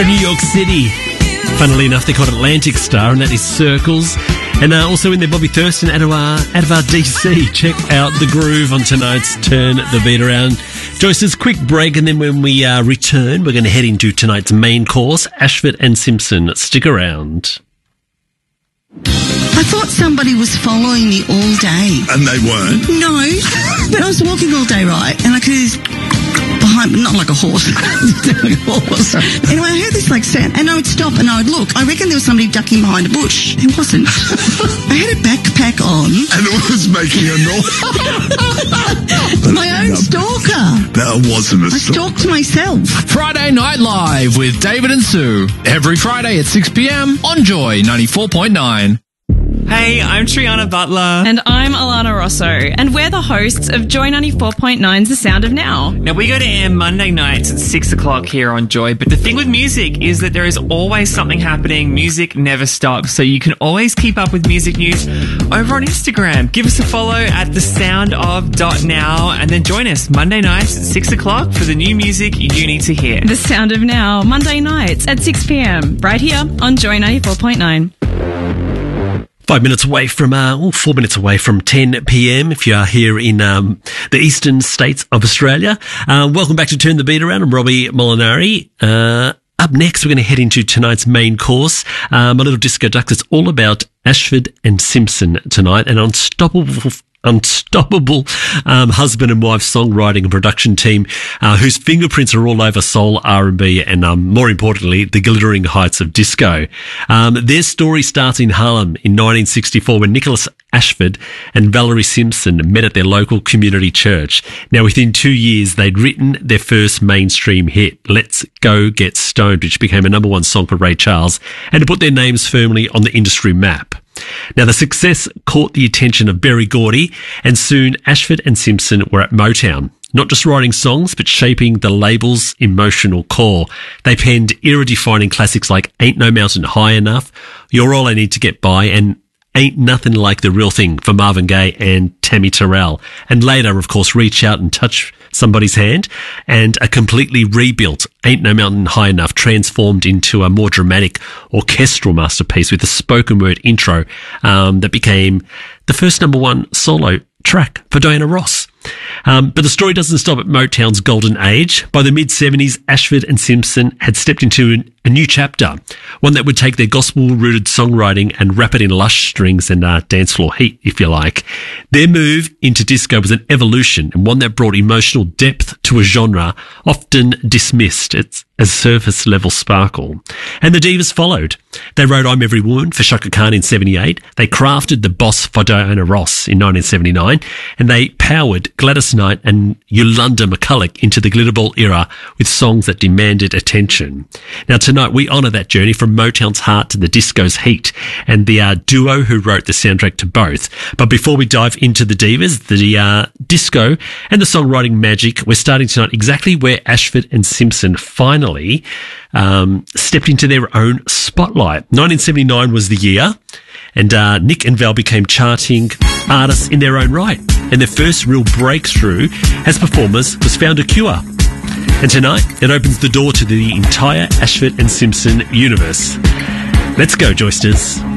New York City. Funnily enough, they called Atlantic Star, and that is Circles. And also in there, Bobby Thurston out of our DC. Check out the groove on tonight's Turn the Beat Around. Joyce's quick break, and then when we return, we're going to head into tonight's main course, Ashford and Simpson. Stick around. I thought somebody was following me all day. And they weren't? No, but I was walking all day, right? And I could hear this behind, not like a horse. Like a horse. Anyway, I heard this like sound, and I would stop and I would look. I reckon there was somebody ducking behind a bush. It wasn't. I had a backpack on. And it was making a noise. My own stalker. That wasn't a I stalked myself. Friday Night Live with David and Sue. Every Friday at 6 p.m. on Joy 94.9. Hey, I'm Triana Butler. And I'm Alana Rosso. And we're the hosts of Joy 94.9's The Sound of Now. Now, we go to air Monday nights at 6 o'clock here on Joy, but the thing with music is that there is always something happening. Music never stops, so you can always keep up with music news over on Instagram. Give us a follow at thesoundof.now and then join us Monday nights at 6 o'clock for the new music you need to hear. The Sound of Now, Monday nights at 6 p.m. right here on Joy 94.9. 5 minutes away from, 4 minutes away from 10 p.m. if you are here in the eastern states of Australia. Welcome back to Turn the Beat Around. I'm Robbie Molinari. Up next, we're going to head into tonight's main course. My Little Disco Ducks. It's all about Ashford and Simpson tonight, an unstoppable husband and wife songwriting and production team whose fingerprints are all over soul, R&B, and more importantly, the glittering heights of disco. Their story starts in Harlem in 1964 when Nicholas Ashford and Valerie Simpson met at their local community church. Now, within 2 years, they'd written their first mainstream hit, Let's Go Get Stoned, which became a #1 song for Ray Charles, and to put their names firmly on the industry map. Now, the success caught the attention of Berry Gordy, and soon Ashford and Simpson were at Motown, not just writing songs, but shaping the label's emotional core. They penned era-defining classics like Ain't No Mountain High Enough, You're All I Need to Get By, and Ain't Nothing Like the Real Thing for Marvin Gaye and Tammy Terrell. And later, of course, Reach Out and Touch Somebody's Hand, and a completely rebuilt Ain't No Mountain High Enough transformed into a more dramatic orchestral masterpiece with a spoken word intro that became the first #1 solo track for Diana Ross. But the story doesn't stop at Motown's golden age. By the mid-70s, Ashford and Simpson had stepped into a new chapter, one that would take their gospel-rooted songwriting and wrap it in lush strings and dance floor heat, if you like. Their move into disco was an evolution, and one that brought emotional depth to a genre often dismissed as surface-level sparkle. And the divas followed. They wrote I'm Every Woman for Chaka Khan in 78. They crafted The Boss for Diana Ross in 1979. And they powered Gladys Knight and Yolanda McCulloch into the glitterball era with songs that demanded attention. Now, tonight we honour that journey from Motown's heart to the disco's heat, and the duo who wrote the soundtrack to both. But before we dive into the divas, the disco and the songwriting magic, we're starting tonight exactly where Ashford and Simpson finally stepped into their own spotlight. 1979 was the year, and Nick and Val became charting artists in their own right. And their first real breakthrough as performers was Found a Cure. And tonight, it opens the door to the entire Ashford and Simpson universe. Let's go, Joysters.